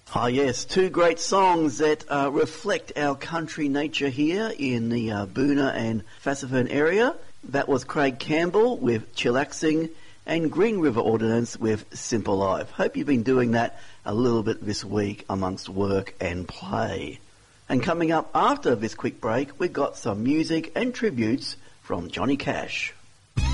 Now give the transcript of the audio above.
Ah, yes, two great songs that reflect our country nature here in the Boona and Fassifern area. That was Craig Campbell with Chillaxing and Green River Ordinance with Simple Life. Hope you've been doing that a little bit this week amongst work and play. And coming up after this quick break, we've got some music and tributes from Johnny Cash.